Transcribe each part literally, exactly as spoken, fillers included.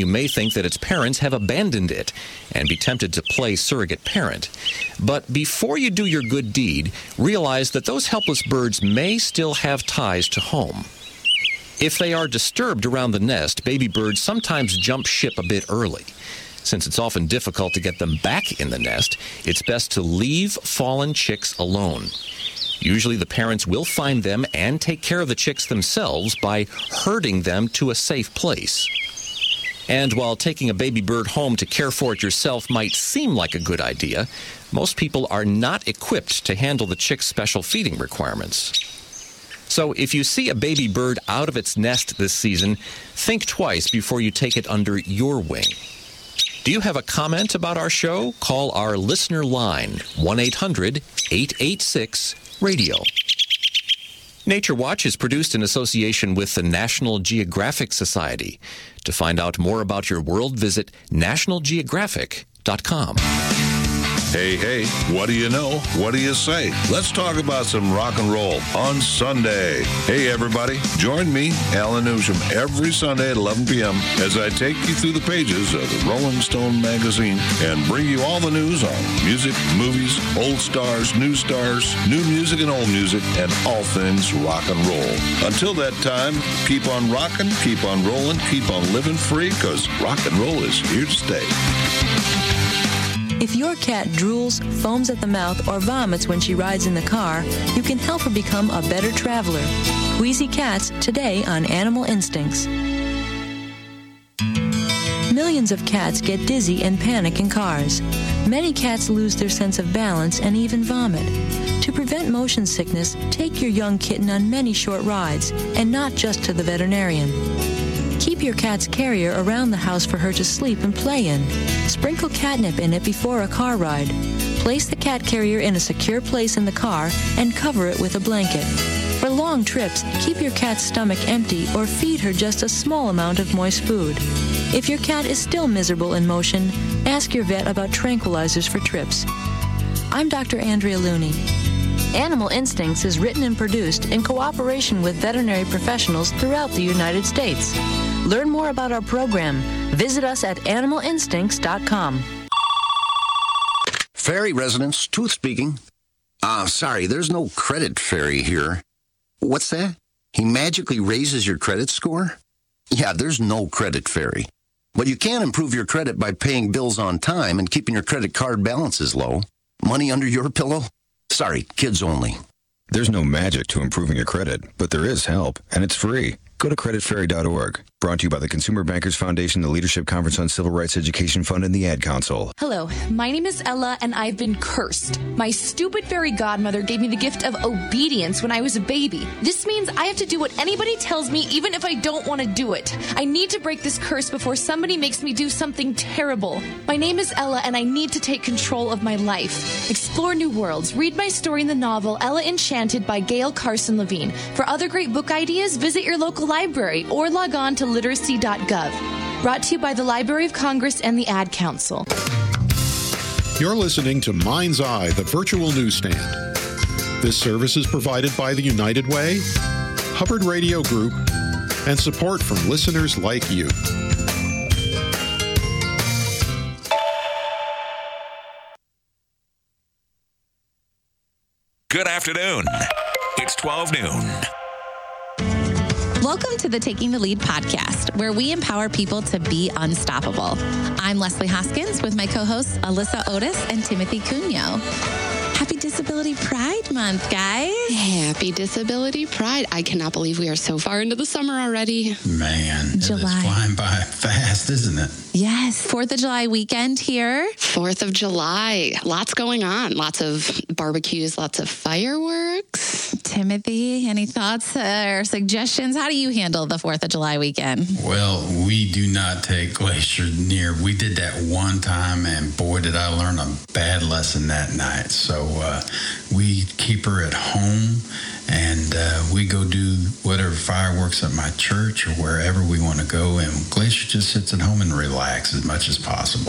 You may think that its parents have abandoned it and be tempted to play surrogate parent. But before you do your good deed, realize that those helpless birds may still have ties to home. If they are disturbed around the nest, baby birds sometimes jump ship a bit early. Since it's often difficult to get them back in the nest, it's best to leave fallen chicks alone. Usually the parents will find them and take care of the chicks themselves by herding them to a safe place. And while taking a baby bird home to care for it yourself might seem like a good idea, most people are not equipped to handle the chick's special feeding requirements. So if you see a baby bird out of its nest this season, think twice before you take it under your wing. Do you have a comment about our show? Call our listener line, one eight hundred eight eight six radio. Nature Watch is produced in association with the National Geographic Society. To find out more about your world, visit national geographic dot com. Hey, hey, what do you know? What do you say? Let's talk about some rock and roll on Sunday. Hey, everybody, join me, Alan Newsham, every Sunday at eleven p.m. as I take you through the pages of the Rolling Stone magazine and bring you all the news on music, movies, old stars, new stars, new music and old music, and all things rock and roll. Until that time, keep on rocking, keep on rolling, keep on living free, because rock and roll is here to stay. If your cat drools, foams at the mouth, or vomits when she rides in the car, you can help her become a better traveler. Wheezy Cats, today on Animal Instincts. Millions of cats get dizzy and panic in cars. Many cats lose their sense of balance and even vomit. To prevent motion sickness, take your young kitten on many short rides, and not just to the veterinarian. Keep your cat's carrier around the house for her to sleep and play in. Sprinkle catnip in it before a car ride. Place the cat carrier in a secure place in the car and cover it with a blanket. For long trips, keep your cat's stomach empty or feed her just a small amount of moist food. If your cat is still miserable in motion, ask your vet about tranquilizers for trips. I'm Doctor Andrea Looney. Animal Instincts is written and produced in cooperation with veterinary professionals throughout the United States. Learn more about our program. Visit us at animal instincts dot com. Ferry residents, Tooth speaking. Uh, sorry, there's no credit fairy here. What's that? He magically raises your credit score? Yeah, there's no credit fairy. But you can improve your credit by paying bills on time and keeping your credit card balances low. Money under your pillow? Sorry, kids only. There's no magic to improving your credit, but there is help, and it's free. Go to credit fairy dot org. Brought to you by the Consumer Bankers Foundation, the Leadership Conference on Civil Rights Education Fund, and the Ad Council. Hello, my name is Ella, and I've been cursed. My stupid fairy godmother gave me the gift of obedience when I was a baby. This means I have to do what anybody tells me, even if I don't want to do it. I need to break this curse before somebody makes me do something terrible. My name is Ella, and I need to take control of my life. Explore new worlds. Read my story in the novel Ella Enchanted by Gail Carson Levine. For other great book ideas, visit your local library or log on to literacy dot gov. Brought to you by the Library of Congress and the Ad Council. You're listening to Mind's Eye, the virtual newsstand. This service is provided by the United Way, Hubbard Radio Group, and support from listeners like you. Good afternoon. It's twelve noon. Welcome to the Taking the Lead podcast, where we empower people to be unstoppable. I'm Leslie Hoskins with my co-hosts Alyssa Otis and Timothy Cunyo. Happy Disability Pride Month, guys. Happy Disability Pride. I cannot believe we are so far into the summer already. Man, July. It's flying by fast, isn't it? Yes, fourth of July weekend here. fourth of July. Lots going on. Lots of barbecues, lots of fireworks. Timothy, any thoughts or suggestions? How do you handle the fourth of July weekend? Well, we do not take Glacier near. We did that one time, and boy, did I learn a bad lesson that night. So uh, we keep her at home, and uh, we go do whatever fireworks at my church or wherever we want to go, and Glacier just sits at home and relax as much as possible.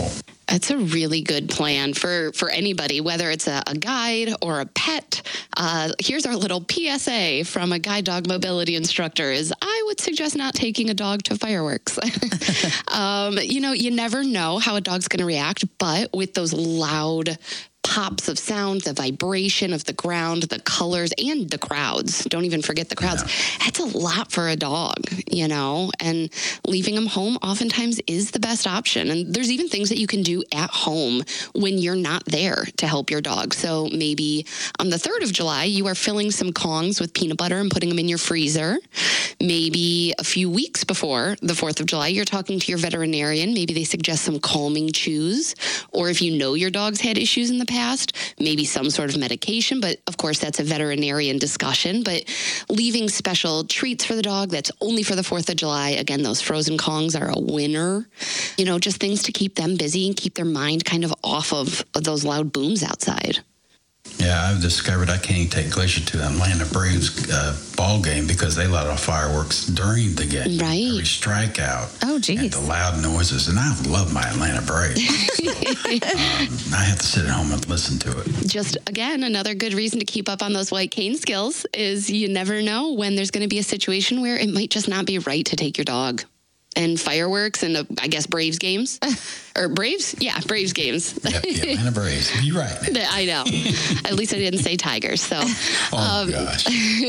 It's a really good plan for, for anybody, whether it's a, a guide or a pet. Uh, here's our little P S A from a guide dog mobility instructor is I would suggest not taking a dog to fireworks. um, you know, you never know how a dog's going to react, but with those loud pops of sound, the vibration of the ground, the colors, and the crowds. Don't even forget the crowds. Yeah. That's a lot for a dog, you know, and leaving them home oftentimes is the best option. And there's even things that you can do at home when you're not there to help your dog. So maybe on the third of July, you are filling some Kongs with peanut butter and putting them in your freezer. Maybe a few weeks before the fourth of July, you're talking to your veterinarian. Maybe they suggest some calming chews. Or if you know your dog's had issues in the past, maybe some sort of medication, but of course that's a veterinarian discussion. But leaving special treats for the dog, that's only for the fourth of July. Again, those frozen Kongs are a winner. You know, just things to keep them busy and keep their mind kind of off of, of those loud booms outside. Yeah, I've discovered I can't take Glacier to the Atlanta Braves uh, ball game because they let off fireworks during the game. Right. Every strikeout. Oh, geez. And the loud noises. And I love my Atlanta Braves. um, I have to sit at home and listen to it. Just, again, another good reason to keep up on those white cane skills is you never know when there's going to be a situation where it might just not be right to take your dog. And fireworks and, uh, I guess, Braves games. Or Braves? Yeah, Braves games. Yep, the Atlanta Braves. You're right. I know. At least I didn't say Tigers. So, oh, um, gosh.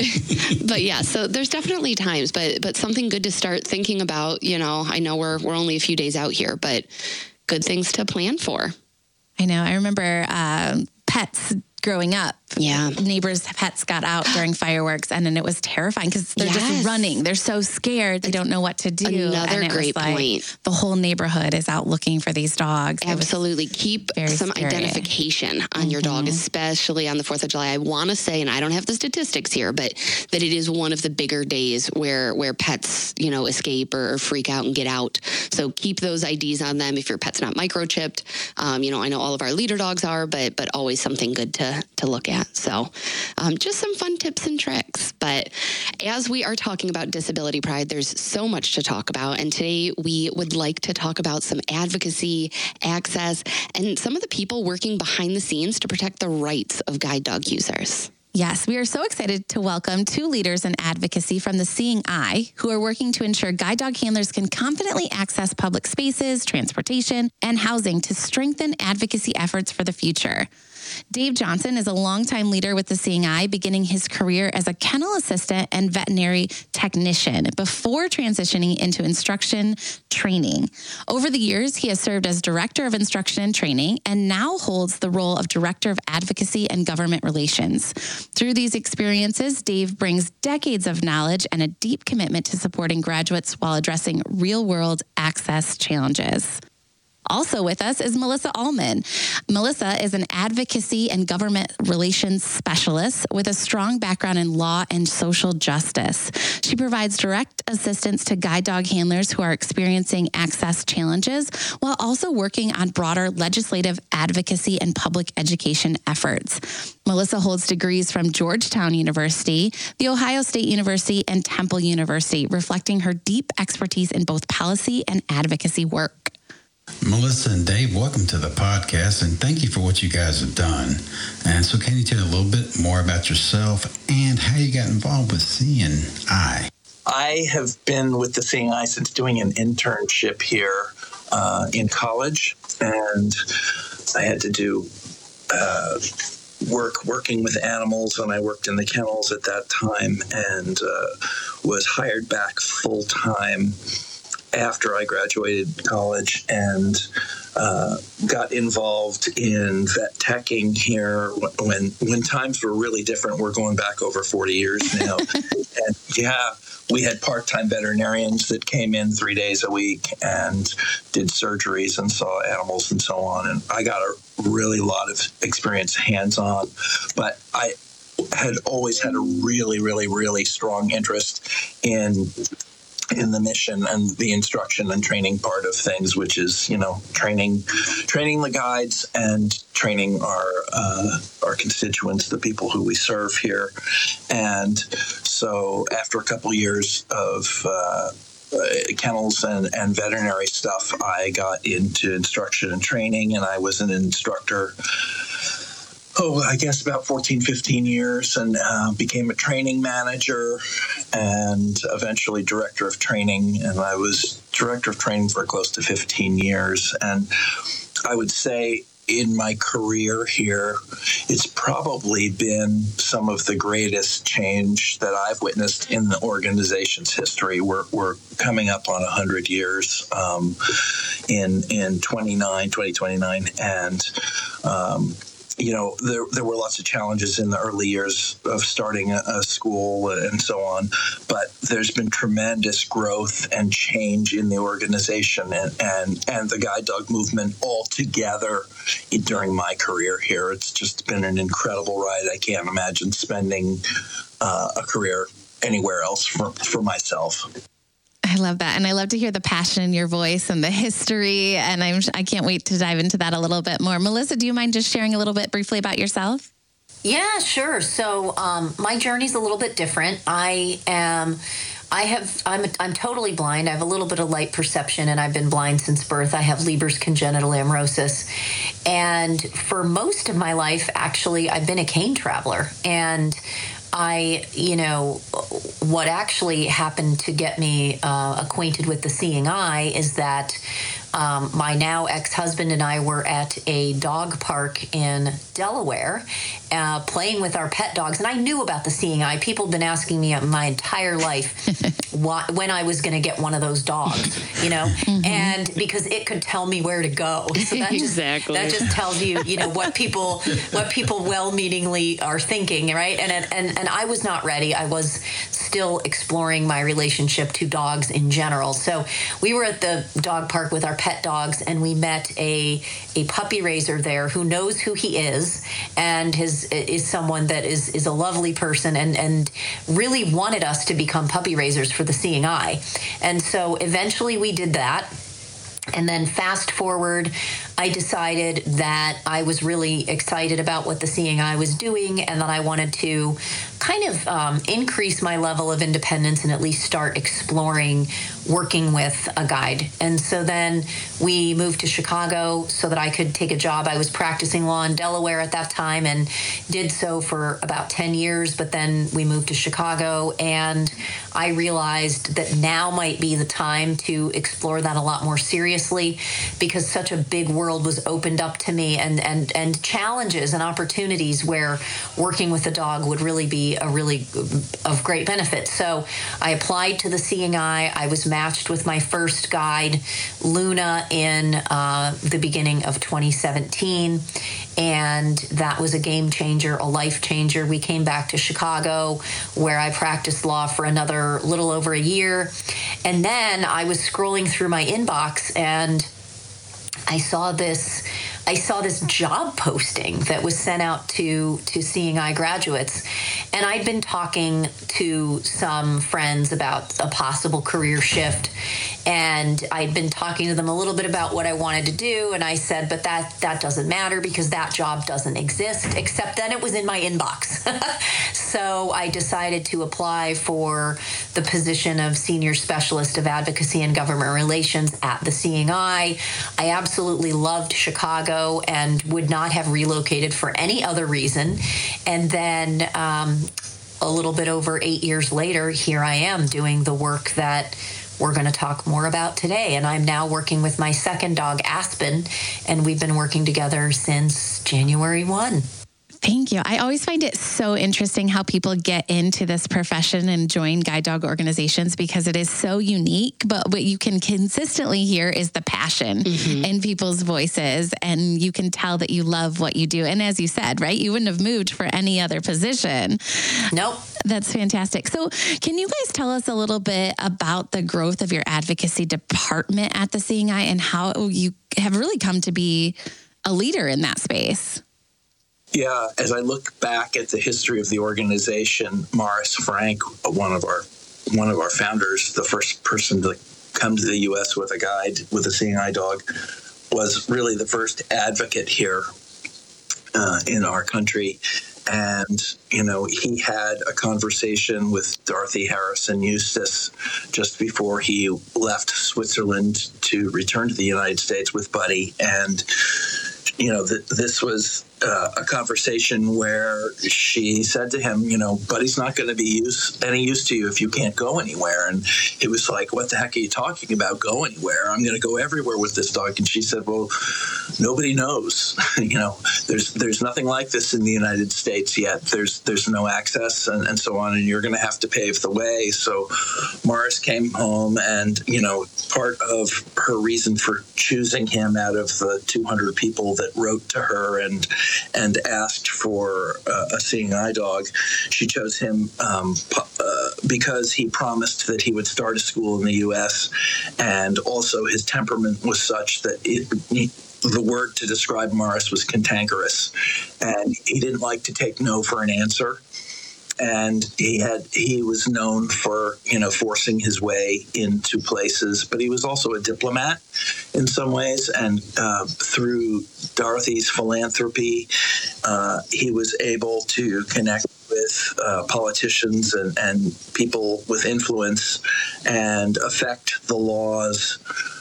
But, yeah, so there's definitely times, but but something good to start thinking about. You know, I know we're we're only a few days out here, but good things to plan for. I know. I remember uh, pets growing up. Yeah. Neighbors' pets got out during fireworks, and then it was terrifying because they're yes. just running. They're so scared. They don't know what to do. Another and it great was like point. The whole neighborhood is out looking for these dogs. Absolutely. Keep some scary. identification on Mm-hmm. your dog, especially on the fourth of July. I want to say, and I don't have the statistics here, but that it is one of the bigger days where, where pets, you know, escape or, or freak out and get out. So keep those I Ds on them if your pet's not microchipped. Um, you know, I know all of our leader dogs are, but but always something good to, to look at. So um, just some fun tips and tricks. But as we are talking about disability pride, there's so much to talk about. And today we would like to talk about some advocacy, access, and some of the people working behind the scenes to protect the rights of guide dog users. Yes, we are so excited to welcome two leaders in advocacy from the Seeing Eye who are working to ensure guide dog handlers can confidently access public spaces, transportation, and housing to strengthen advocacy efforts for the future. Dave Johnson is a longtime leader with the Seeing Eye, beginning his career as a kennel assistant and veterinary technician before transitioning into instruction training. Over the years, he has served as director of instruction and training and now holds the role of director of advocacy and government relations. Through these experiences, Dave brings decades of knowledge and a deep commitment to supporting graduates while addressing real-world access challenges. Also with us is Melissa Allman. Melissa is an advocacy and government relations specialist with a strong background in law and social justice. She provides direct assistance to guide dog handlers who are experiencing access challenges while also working on broader legislative advocacy and public education efforts. Melissa holds degrees from Georgetown University, The Ohio State University, and Temple University, reflecting her deep expertise in both policy and advocacy work. Melissa and Dave, welcome to the podcast, and thank you for what you guys have done. And so can you tell a little bit more about yourself and how you got involved with Seeing Eye? I have been with the Seeing Eye since doing an internship here uh, in college, and I had to do uh, work working with animals, and I worked in the kennels at that time and uh, was hired back full-time after I graduated college and uh, got involved in vet teching here when when times were really different. We're going back over forty years now. And yeah, we had part-time veterinarians that came in three days a week and did surgeries and saw animals and so on. And I got a really lot of experience hands-on, but I had always had a really, really, really strong interest in in the mission and the instruction and training part of things, which is, you know, training, training the guides and training our, uh, our constituents, the people who we serve here. And so after a couple years of, uh, uh, kennels and, and veterinary stuff, I got into instruction and training, and I was an instructor, oh, I guess about fourteen, fifteen years, and uh, became a training manager and eventually director of training. And I was director of training for close to fifteen years. And I would say in my career here, it's probably been some of the greatest change that I've witnessed in the organization's history. We're, we're coming up on one hundred years um, in in twenty-nine, twenty twenty-nine, and um, you know, there there were lots of challenges in the early years of starting a, a school and so on, but there's been tremendous growth and change in the organization and, and, and the guide dog movement altogether during my career here. It's just been an incredible ride. I can't imagine spending uh, a career anywhere else for, for myself. I love that. And I love to hear the passion in your voice and the history. And I'm, I can't wait to dive into that a little bit more. Melissa, do you mind just sharing a little bit briefly about yourself? Yeah, sure. So um, my journey's a little bit different. I am, I have, I'm, I'm totally blind. I have a little bit of light perception, and I've been blind since birth. I have Leber's congenital amaurosis. And for most of my life, actually, I've been a cane traveler. And I, you know, what actually happened to get me uh, acquainted with the Seeing Eye is that um, my now ex-husband and I were at a dog park in Delaware uh, playing with our pet dogs. And I knew about the Seeing Eye. People have been asking me my entire life why, when I was going to get one of those dogs, you know, mm-hmm. and because it could tell me where to go. So that just, exactly. that just tells you, you know, what people what people well-meaningly are thinking, right? And, and, and I was not ready. I was still exploring my relationship to dogs in general. So we were at the dog park with our pet dogs, and we met a a puppy raiser there who knows who he is and his, is someone that is, is a lovely person and, and really wanted us to become puppy raisers for the Seeing Eye. And so eventually we did that. And then fast forward, I decided that I was really excited about what the Seeing Eye was doing, and that I wanted to kind of um, increase my level of independence and at least start exploring working with a guide. And so then we moved to Chicago so that I could take a job. I was practicing law in Delaware at that time and did so for about ten years, but then we moved to Chicago, and I realized that now might be the time to explore that a lot more seriously, because such a big world was opened up to me, and, and, and challenges and opportunities where working with a dog would really be a really of great benefit. So I applied to the Seeing Eye. I was matched with my first guide, Luna, in uh, the beginning of twenty seventeen. And that was a game changer, a life changer. We came back to Chicago, where I practiced law for another little over a year. And then I was scrolling through my inbox, and I saw this I saw this job posting that was sent out to, to Seeing Eye graduates. And I'd been talking to some friends about a possible career shift. And I'd been talking to them a little bit about what I wanted to do. And I said, but that, that doesn't matter because that job doesn't exist, except then it was in my inbox. So I decided to apply for the position of Senior Specialist of Advocacy and Government Relations at the Seeing Eye. I absolutely loved Chicago and would not have relocated for any other reason. And then um, a little bit over eight years later, here I am doing the work that we're going to talk more about today. And I'm now working with my second dog, Aspen, and we've been working together since January first. Thank you. I always find it so interesting how people get into this profession and join guide dog organizations, because it is so unique. But what you can consistently hear is the passion mm-hmm. in people's voices, and you can tell that you love what you do. And as you said, right, you wouldn't have moved for any other position. Nope. That's fantastic. So can you guys tell us a little bit about the growth of your advocacy department at the Seeing Eye and how you have really come to be a leader in that space? Yeah, as I look back at the history of the organization, Morris Frank, one of our one of our founders, the first person to come to the U S with a guide with a Seeing Eye dog, was really the first advocate here uh, in our country. And, you know, he had a conversation with Dorothy Harrison Eustace just before he left Switzerland to return to the United States with Buddy. And, you know, th- this was uh, a conversation where she said to him, you know, Buddy's not going to be use, any use to you if you can't go anywhere. And he was like, what the heck are you talking about? Go anywhere. I'm going to go everywhere with this dog. And she said, well, nobody knows. you know, there's there's nothing like this in the United States yet. There's there's no access and, and so on. And you're going to have to pave the way. So Morris came home, and, you know, part of her reason for choosing him out of the two hundred people that wrote to her and and asked for uh, a seeing eye dog, she chose him um, uh, because he promised that he would start a school in the U S, and also his temperament was such that it, he, the word to describe Morris was cantankerous, and he didn't like to take no for an answer. And he had he was known for, you know, forcing his way into places, but he was also a diplomat in some ways. And uh, through Dorothy's philanthropy, uh, he was able to connect with uh, politicians and, and people with influence and affect the laws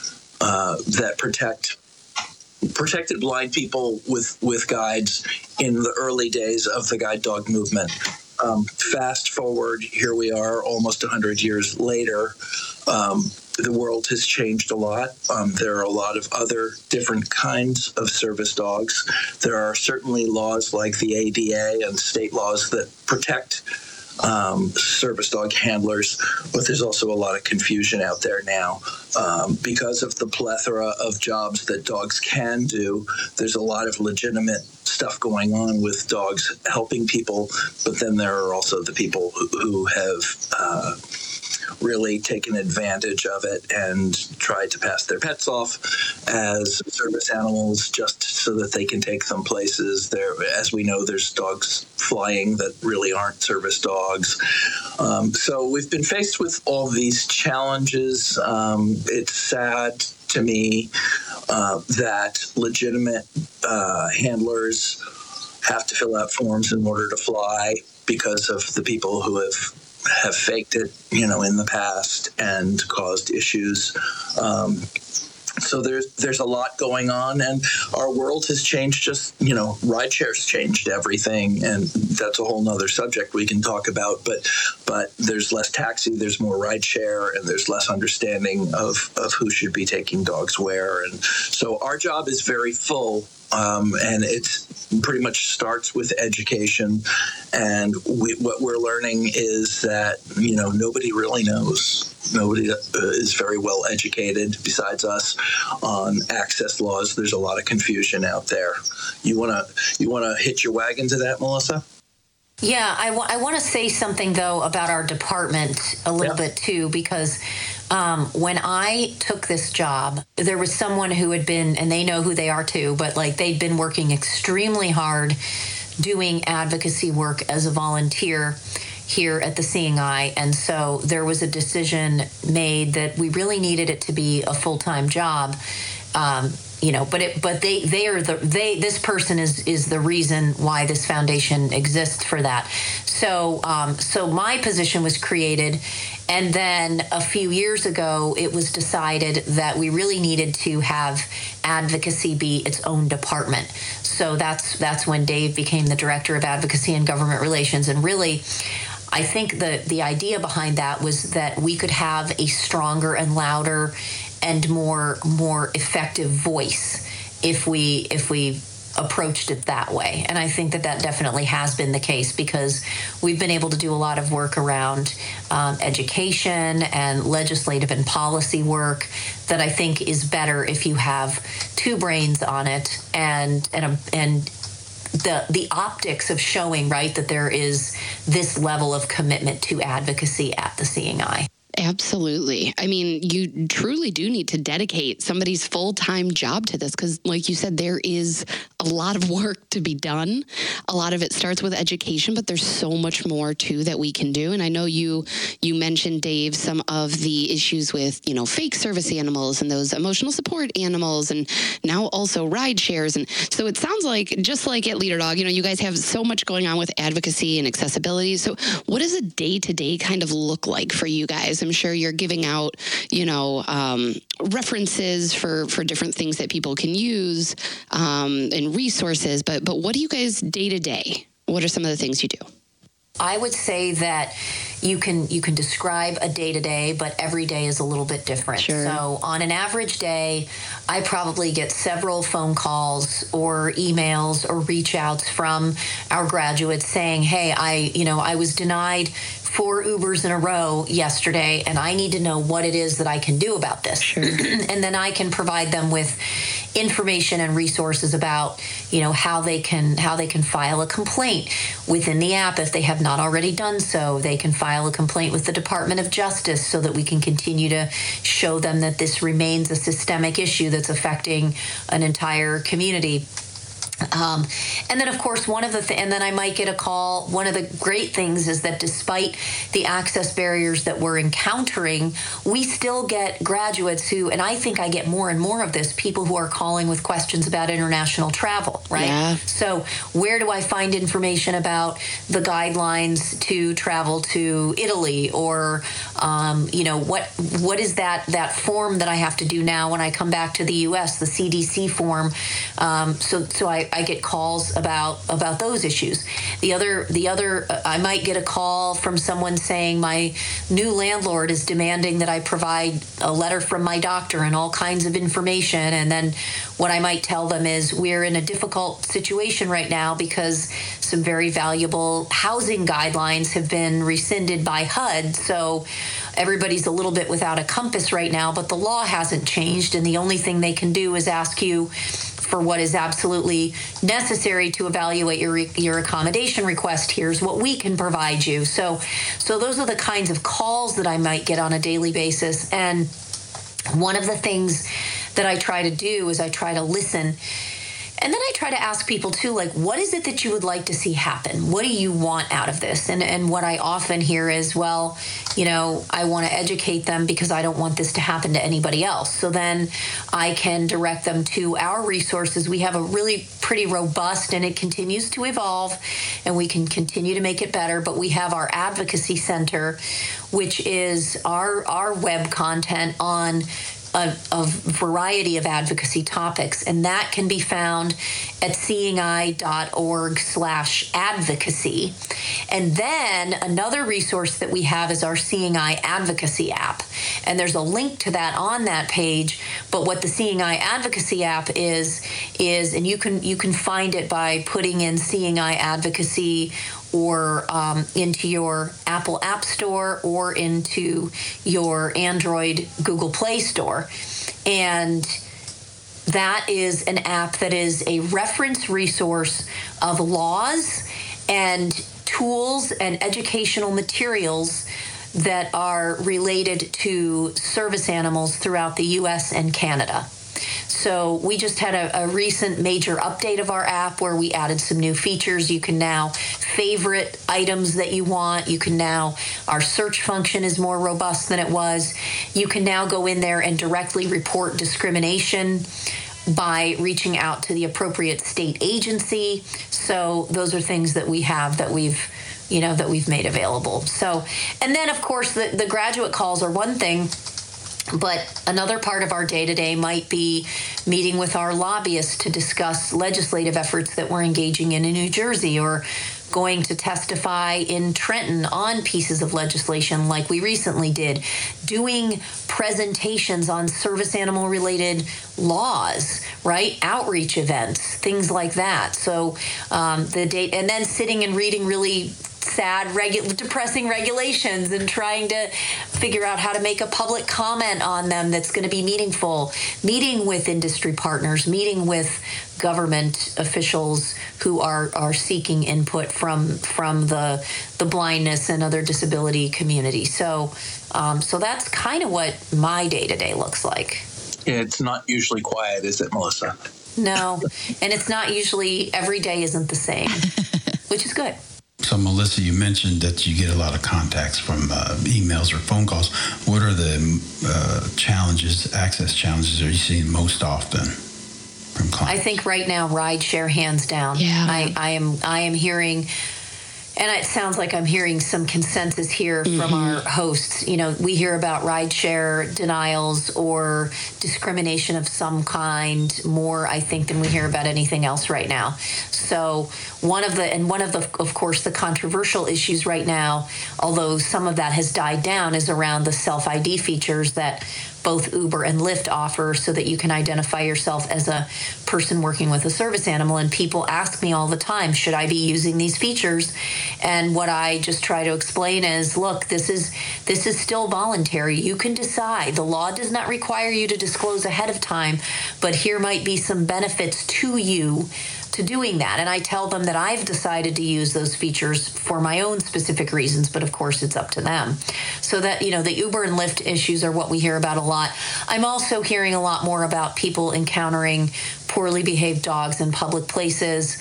uh, that protect protected blind people with, with guides in the early days of the guide dog movement. Um, fast forward, here we are almost one hundred years later. Um, the world has changed a lot. Um, there are a lot of other different kinds of service dogs. There are certainly laws like the A D A and state laws that protect um, service dog handlers, but there's also a lot of confusion out there now. Um, because of the plethora of jobs that dogs can do, there's a lot of legitimate stuff going on with dogs helping people, but then there are also the people who, who have uh, really taken advantage of it and tried to pass their pets off as service animals just so that they can take them places. There, as we know, there's dogs flying that really aren't service dogs. Um, so we've been faced with all these challenges. Um, it's sad to me uh, that legitimate uh, handlers have to fill out forms in order to fly because of the people who have have faked it, you know, in the past and caused issues. Um, so there's there's a lot going on, and our world has changed. Just, you know, rideshare's changed everything, and that's a whole nother subject we can talk about. But but there's less taxi, there's more rideshare, and there's less understanding of of who should be taking dogs where, and so our job is very full. Um, and it's pretty much starts with education. And we, what we're learning is that, you know, nobody really knows. Nobody uh, is very well educated besides us on access laws. There's a lot of confusion out there. You want to you want to hitch your wagon to that, Melissa? Yeah, I, w- I want to say something, though, about our department a little yeah. bit, too, because um, when I took this job, there was someone who had been, and they know who they are, too, but, like, they'd been working extremely hard doing advocacy work as a volunteer here at the Seeing Eye. And so there was a decision made that we really needed it to be a full-time job. Um, you know, but it, but they, they are the, they, this person is, is the reason why this foundation exists for that. So, um, so my position was created, and then a few years ago, it was decided that we really needed to have advocacy be its own department. So that's, that's when Dave became the director of advocacy and government relations. And really, I think the, the idea behind that was that we could have a stronger and louder and more more effective voice if we if we approached it that way. And I think that that definitely has been the case, because we've been able to do a lot of work around um, education and legislative and policy work that I think is better if you have two brains on it, and and a, and the the optics of showing, right, that there is this level of commitment to advocacy at the Seeing Eye. Absolutely. I mean, you truly do need to dedicate somebody's full-time job to this, because, like you said, there is a lot of work to be done. A lot of it starts with education, but there's so much more too that we can do. And I know you you mentioned, Dave, some of the issues with, you know, fake service animals and those emotional support animals, and now also ride shares. And so it sounds like, just like at Leader Dog, you know, you guys have so much going on with advocacy and accessibility. So what does a day-to-day kind of look like for you guys? I'm sure you're giving out, you know, um, references for, for different things that people can use um, and resources. But, but what do you guys day-to-day? What are some of the things you do? I would say that you can you can describe a day-to-day, but every day is a little bit different. Sure. So on an average day, I probably get several phone calls or emails or reach outs from our graduates saying, hey, I, you know, I was denied four Ubers in a row yesterday, and I need to know what it is that I can do about this. Sure. And then I can provide them with information and resources about, you know, how they can how they can file a complaint within the app if they have not already done so. They can file a complaint with the Department of Justice so that we can continue to show them that this remains a systemic issue that's affecting an entire community. Um, and then, of course, one of the th- and then I might get a call. One of the great things is that despite the access barriers that we're encountering, we still get graduates who, and I think I get more and more of this, people who are calling with questions about international travel, right? Yeah. So where do I find information about the guidelines to travel to Italy, or, um, you know, what what is that that form that I have to do now when I come back to the U S, the C D C form? Um, so so I. I get calls about about those issues. The other, the other, uh, I might get a call from someone saying my new landlord is demanding that I provide a letter from my doctor and all kinds of information. And then what I might tell them is we're in a difficult situation right now because some very valuable housing guidelines have been rescinded by H U D. So everybody's a little bit without a compass right now, but the law hasn't changed, and the only thing they can do is ask you for what is absolutely necessary to evaluate your your accommodation request. Here's what we can provide you. So, so those are the kinds of calls that I might get on a daily basis. And one of the things that I try to do is I try to listen. And then I try to ask people, too, like, what is it that you would like to see happen? What do you want out of this? And and what I often hear is, well, you know, I want to educate them because I don't want this to happen to anybody else. So then I can direct them to our resources. We have a really pretty robust, and it continues to evolve, and we can continue to make it better. But we have our advocacy center, which is our our web content on A, a variety of advocacy topics, and that can be found at seeing eye dot org slash advocacy. And then another resource that we have is our Seeing Eye Advocacy app, and there's a link to that on that page. But what the Seeing Eye Advocacy app is is, and you can you can find it by putting in Seeing Eye Advocacy or um, into your Apple App Store or into your Android Google Play Store. And that is an app that is a reference resource of laws and tools and educational materials that are related to service animals throughout the U S and Canada. So we just had a, a recent major update of our app where we added some new features. You can now favorite items that you want. You can now, our search function is more robust than it was. You can now go in there and directly report discrimination by reaching out to the appropriate state agency. So those are things that we have that we've, you know, that we've made available. So, and then of course the, the graduate calls are one thing. But another part of our day-to-day might be meeting with our lobbyists to discuss legislative efforts that we're engaging in in New Jersey, or going to testify in Trenton on pieces of legislation like we recently did, doing presentations on service animal-related laws, right? Outreach events, things like that. So um, the date, and then sitting and reading really sad, regu- depressing regulations and trying to figure out how to make a public comment on them that's going to be meaningful, meeting with industry partners, meeting with government officials who are, are seeking input from from the the blindness and other disability community. So, um, so that's kind of what my day-to-day looks like. It's not usually quiet, is it, Melissa? No, and it's not usually, every day isn't the same, which is good. So, Melissa, you mentioned that you get a lot of contacts from uh, emails or phone calls. What are the uh, challenges, access challenges, are you seeing most often from clients? I think right now, rideshare, hands down. Yeah. I, I am I am hearing, and it sounds like I'm hearing some consensus here mm-hmm. from our hosts. You know, we hear about rideshare denials or discrimination of some kind more, I think, than we hear about anything else right now. So one of the, and one of the, of course, the controversial issues right now, although some of that has died down, is around the self-I D features that both Uber and Lyft offer so that you can identify yourself as a person working with a service animal. And people ask me all the time, should I be using these features? And what I just try to explain is, look, this is this is still voluntary. You can decide. The law does not require you to disclose ahead of time, but here might be some benefits to you to doing that. And I tell them that I've decided to use those features for my own specific reasons, but of course it's up to them. So that, you know, the Uber and Lyft issues are what we hear about a lot. I'm also hearing a lot more about people encountering poorly behaved dogs in public places.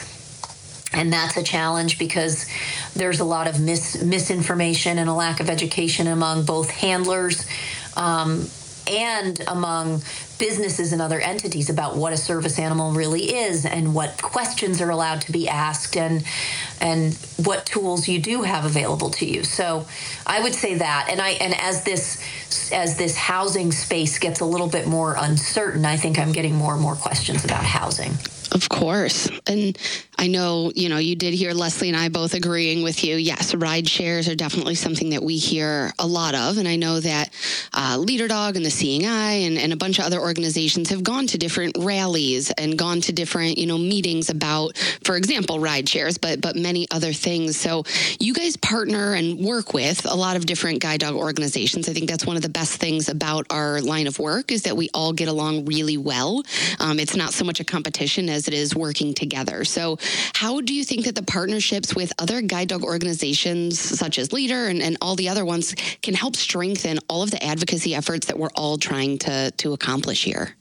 And that's a challenge because there's a lot of mis- misinformation and a lack of education among both handlers um, and among businesses and other entities about what a service animal really is and what questions are allowed to be asked and and what tools you do have available to you. So I would say that. And I and as this as this housing space gets a little bit more uncertain, I think I'm getting more and more questions about housing. Of course. And I know, you know, you did hear Leslie and I both agreeing with you. Yes, ride shares are definitely something that we hear a lot of. And I know that uh, Leader Dog and the Seeing Eye and, and a bunch of other organizations have gone to different rallies and gone to different, you know, meetings about, for example, ride shares, but, but many other things. So you guys partner and work with a lot of different guide dog organizations. I think that's one of the best things about our line of work is that we all get along really well. Um, it's not so much a competition as it is working together. So how do you think that the partnerships with other guide dog organizations such as Leader and, and all the other ones can help strengthen all of the advocacy efforts that we're all trying to, to accomplish here?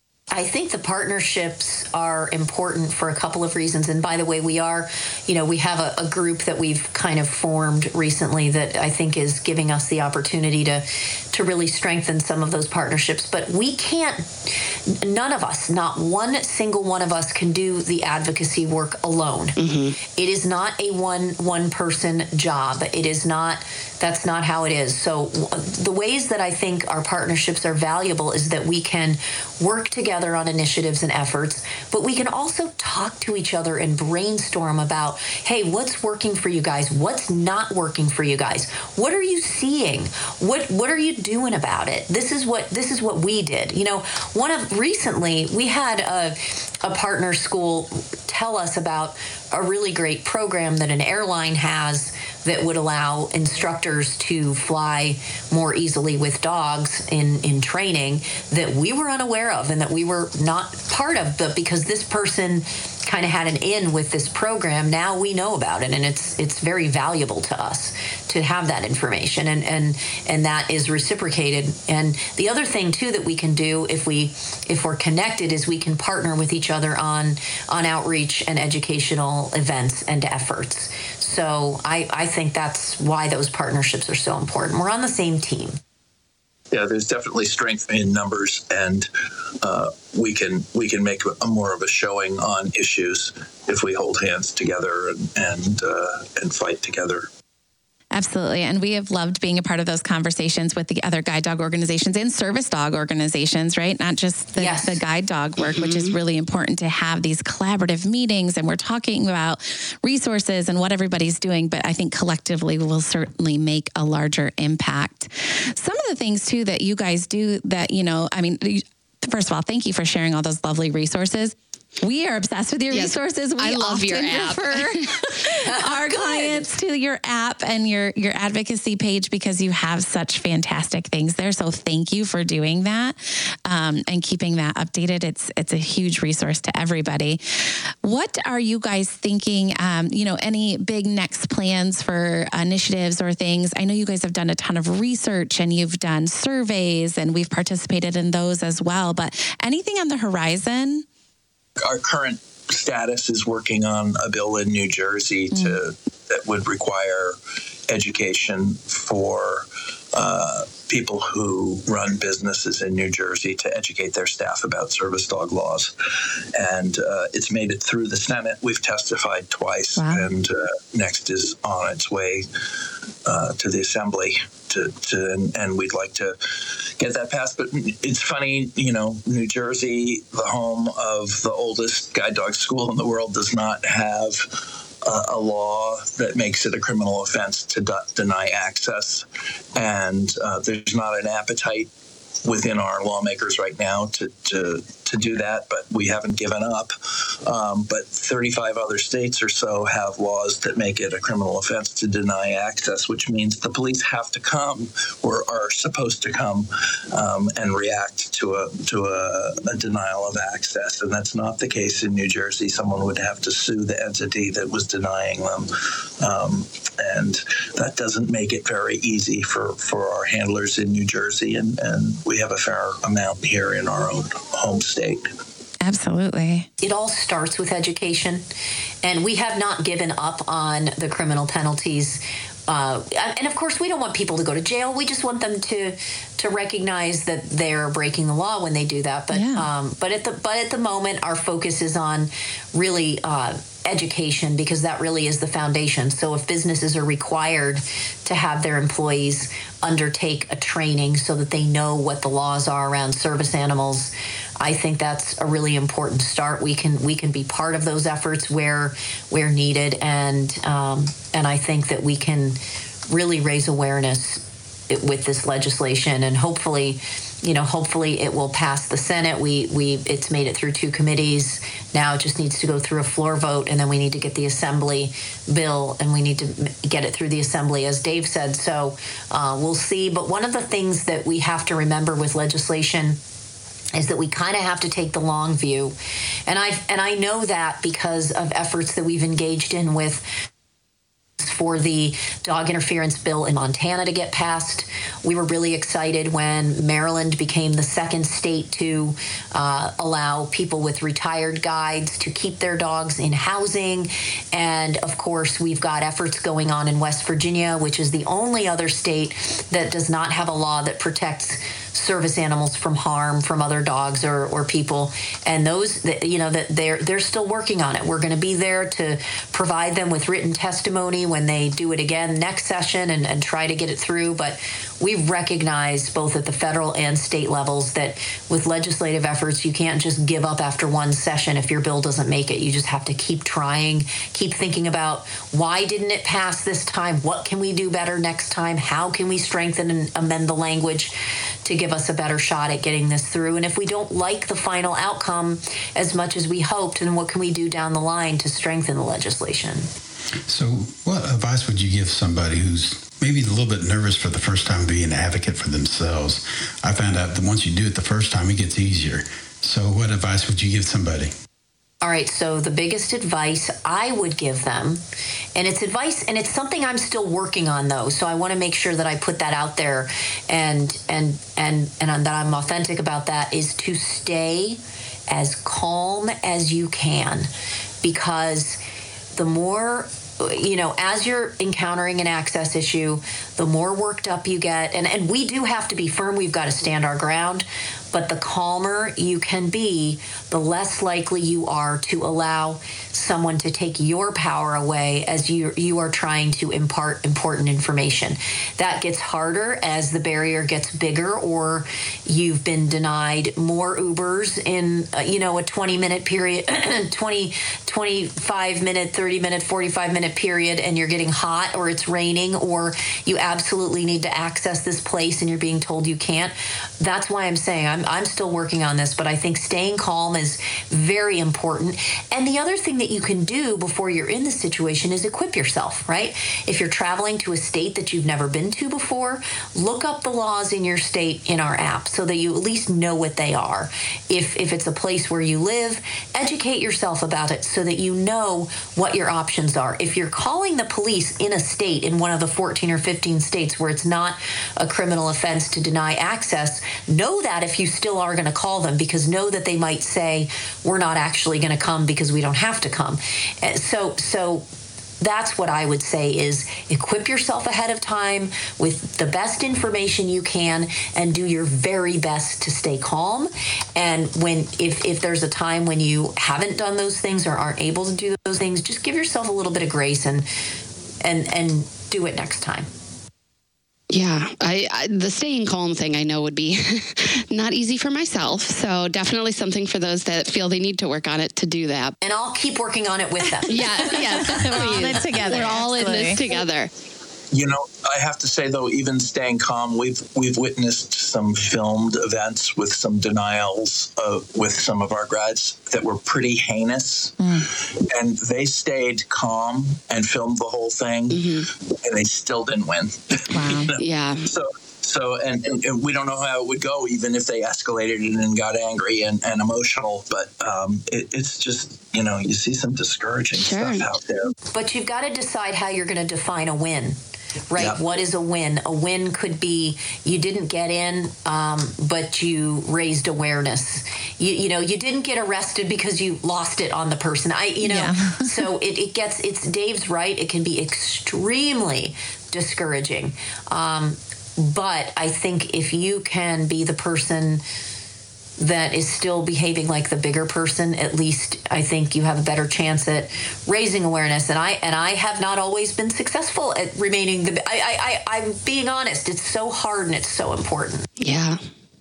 I think the partnerships are important for a couple of reasons. And by the way, we are, you know, we have a, a group that we've kind of formed recently that I think is giving us the opportunity to, to really strengthen some of those partnerships. But we can't, none of us, not one single one of us can do the advocacy work alone. Mm-hmm. It is not a one, one person job. It is not, that's not how it is. So the ways that I think our partnerships are valuable is that we can work together on initiatives and efforts, but we can also talk to each other and brainstorm about, hey, what's working for you guys? What's not working for you guys? What are you seeing? What what are you doing about it? This is what this is what we did. You know, one of recently we had a a partner school tell us about a really great program that an airline has that would allow instructors to fly more easily with dogs in, in training that we were unaware of and that we were not part of. But because this person kind of had an in with this program, now we know about it, and it's it's very valuable to us to have that information, and and and that is reciprocated. And the other thing too that we can do if we if we're connected is we can partner with each other on on outreach and educational events and efforts. So I, I think that's why those partnerships are so important. We're on the same team. Yeah, there's definitely strength in numbers, and uh, we can we can make a more of a showing on issues if we hold hands together and and, uh, and fight together. Absolutely. And we have loved being a part of those conversations with the other guide dog organizations and service dog organizations, right? Not just the, yes. the guide dog work, mm-hmm. which is really important to have these collaborative meetings. And we're talking about resources and what everybody's doing, but I think collectively we'll certainly make a larger impact. Some of the things too that you guys do that, you know, I mean, first of all, thank you for sharing all those lovely resources. We are obsessed with your Yes, resources. We I love often your app. refer our clients to your app and your, your advocacy page because you have such fantastic things there. So thank you for doing that um, and keeping that updated. It's it's a huge resource to everybody. What are you guys thinking? Um, you know, any big next plans for initiatives or things? I know you guys have done a ton of research and you've done surveys and we've participated in those as well. But anything on the horizon? Our current status is working on a bill in New Jersey to mm. that would require education for uh, people who run businesses in New Jersey to educate their staff about service dog laws. And uh, it's made it through the Senate. We've testified twice, wow. and uh, next is on its way uh, to the Assembly. To, to and, and we'd like to get that passed. But it's funny, you know, New Jersey, the home of the oldest guide dog school in the world, does not have uh, a law that makes it a criminal offense to de- deny access. And uh, there's not an appetite within our lawmakers right now to, to to do that, but we haven't given up. Um, but thirty-five other states or so have laws that make it a criminal offense to deny access, which means the police have to come or are supposed to come um, and react to a to a, a denial of access. And that's not the case in New Jersey. Someone would have to sue the entity that was denying them. Um, and that doesn't make it very easy for, for our handlers in New Jersey. And, and we have a fair amount here in our own home state. Absolutely. It all starts with education, and we have not given up on the criminal penalties. Uh, and of course, we don't want people to go to jail. We just want them to to recognize that they're breaking the law when they do that. But yeah. um, but at the but at the moment, our focus is on really uh, education, because that really is the foundation. So if businesses are required to have their employees undertake a training so that they know what the laws are around service animals, I think that's a really important start. We can we can be part of those efforts where where needed, and um, and I think that we can really raise awareness with this legislation, and hopefully, you know, hopefully it will pass the Senate. We we it's made it through two committees. Now it just needs to go through a floor vote, and then we need to get the Assembly bill, and we need to get it through the Assembly, as Dave said. So uh, we'll see. But one of the things that we have to remember with legislation is that we kind of have to take the long view. And I and I know that because of efforts that we've engaged in with for the dog interference bill in Montana to get passed. We were really excited when Maryland became the second state to uh, allow people with retired guides to keep their dogs in housing. And of course, we've got efforts going on in West Virginia, which is the only other state that does not have a law that protects service animals from harm from other dogs or, or people. And those, you know, that they're they're still working on it. We're going to be there to provide them with written testimony when they do it again next session and, and try to get it through. But we've recognized both at the federal and state levels that with legislative efforts, you can't just give up after one session if your bill doesn't make it. You just have to keep trying, keep thinking about why didn't it pass this time? What can we do better next time? How can we strengthen and amend the language to give us a better shot at getting this through? And if we don't like the final outcome as much as we hoped, then what can we do down the line to strengthen the legislation? So what advice would you give somebody who's maybe a little bit nervous for the first time being an advocate for themselves? I found out that once you do it the first time, it gets easier. So what advice would you give somebody? All right, so the biggest advice I would give them, and it's advice, and it's something I'm still working on, though, so I want to make sure that I put that out there and and and and that I'm authentic about that, is to stay as calm as you can, because the more, you know, as you're encountering an access issue, the more worked up you get, and, and we do have to be firm, we've got to stand our ground, but the calmer you can be, the less likely you are to allow someone to take your power away as you you are trying to impart important information. That gets harder as the barrier gets bigger, or you've been denied more Ubers in uh, you know a twenty minute period, twenty, twenty-five minute, thirty minute, forty-five minute period, and you're getting hot, or it's raining, or you absolutely need to access this place and you're being told you can't. That's why I'm saying I'm I'm, I'm still working on this, but I think staying calm is very important. And the other thing that you can do before you're in the situation is equip yourself, right? If you're traveling to a state that you've never been to before, look up the laws in your state in our app so that you at least know what they are. If, if it's a place where you live, educate yourself about it so that you know what your options are. If you're calling the police in a state, in one of the fourteen or fifteen states where it's not a criminal offense to deny access, know that if you still are going to call them, because know that they might say, we're not actually going to come because we don't have to come. So, so that's what I would say is equip yourself ahead of time with the best information you can and do your very best to stay calm. And when if, if there's a time when you haven't done those things or aren't able to do those things, just give yourself a little bit of grace and and and do it next time. Yeah, I, I the staying calm thing I know would be not easy for myself. So definitely something for those that feel they need to work on it to do that. And I'll keep working on it with them. yeah, yes. We're all in it together. We're all Absolutely. in this together. You know, I have to say, though, even staying calm, we've we've witnessed some filmed events with some denials uh, with some of our grads that were pretty heinous. Mm. And they stayed calm and filmed the whole thing, mm-hmm. and they still didn't win. Wow. you know? Yeah. So, so and, and, and we don't know how it would go, even if they escalated it and got angry and, and emotional. But um, it, it's just, you know, you see some discouraging sure. stuff out there. But you've got to decide how you're going to define a win. Right. Yep. What is a win? A win could be you didn't get in, um, but you raised awareness. You, you know, you didn't get arrested because you lost it on the person. I, you know, yeah. so it, it gets, it's Dave's right. It can be extremely discouraging. Um, but I think if you can be the person that is still behaving like the bigger person, at least I think you have a better chance at raising awareness. And I and I have not always been successful at remaining the. I I, I I'm being honest. It's so hard and it's so important. Yeah.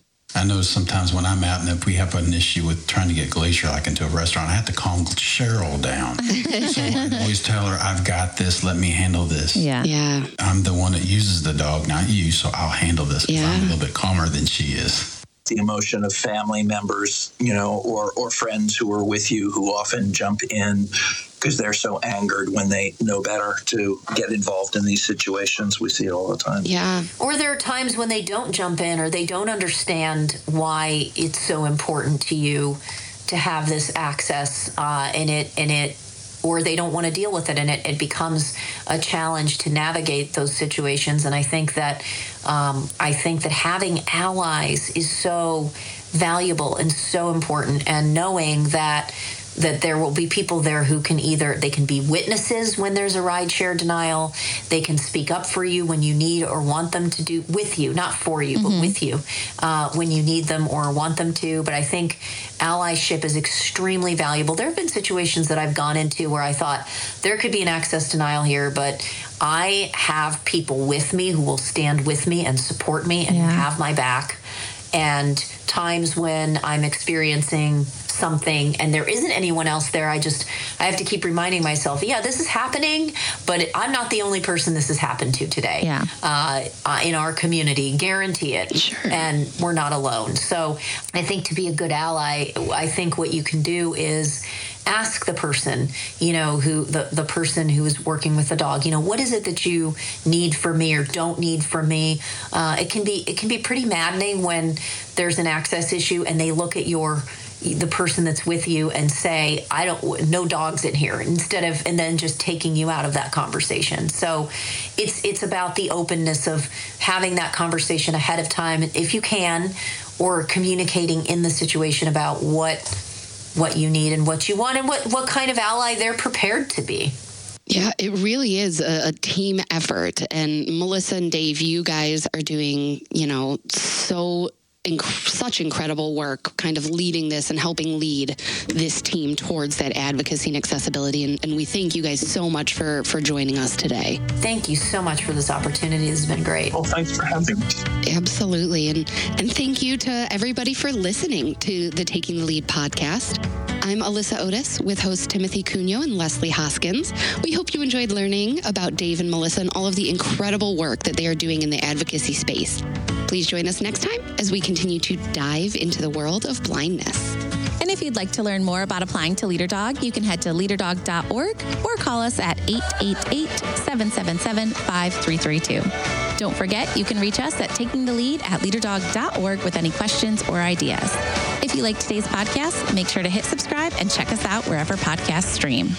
I know sometimes when I'm out and if we have an issue with trying to get Glacier like into a restaurant, I have to calm Cheryl down. So I always tell her, I've got this, let me handle this. Yeah. Yeah. I'm the one that uses the dog, not you, so I'll handle this because Yeah. I'm a little bit calmer than she is. The emotion of family members, you know, or, or friends who are with you who often jump in because they're so angered when they know better to get involved in these situations. We see it all the time. Yeah. Or there are times when they don't jump in or they don't understand why it's so important to you to have this access uh, and it and it or they don't want to deal with it, and it, it becomes a challenge to navigate those situations. And I think that um, I think that having allies is so valuable and so important, and knowing that that there will be people there who can either, they can be witnesses when there's a rideshare denial, they can speak up for you when you need or want them to do, with you, not for you, mm-hmm. but with you, uh, when you need them or want them to. But I think allyship is extremely valuable. There have been situations that I've gone into where I thought there could be an access denial here, but I have people with me who will stand with me and support me and yeah. have my back. And times when I'm experiencing something and there isn't anyone else there, I just, I have to keep reminding myself, yeah, this is happening, but it, I'm not the only person this has happened to today. Yeah. Uh, uh, in our community, guarantee it. Sure. And we're not alone. So I think to be a good ally, I think what you can do is ask the person, you know, who the, the person who is working with the dog, you know, what is it that you need from me or don't need from me? Uh, it can be, it can be pretty maddening when there's an access issue and they look at your, the person that's with you and say, I don't, no dogs in here, instead of, and then just taking you out of that conversation. So it's, it's about the openness of having that conversation ahead of time, if you can, or communicating in the situation about what, what you need and what you want and what, what kind of ally they're prepared to be. Yeah, it really is a, a team effort. And Melissa and Dave, you guys are doing, you know, so Inc- such incredible work kind of leading this and helping lead this team towards that advocacy and accessibility. And, and we thank you guys so much for, for joining us today. Thank you so much for this opportunity. This has been great. Well, thanks for having me. Absolutely. And, and thank you to everybody for listening to the Taking the Lead podcast. I'm Alyssa Otis with hosts Timothy Cunio and Leslie Hoskins. We hope you enjoyed learning about Dave and Melissa and all of the incredible work that they are doing in the advocacy space. Please join us next time as we continue to dive into the world of blindness. And if you'd like to learn more about applying to LeaderDog, you can head to leader dog dot org or call us at eight eight eight, seven seven seven, five three three two. Don't forget, you can reach us at taking the lead at leader dog dot org with any questions or ideas. If you like today's podcast, make sure to hit subscribe and check us out wherever podcasts stream.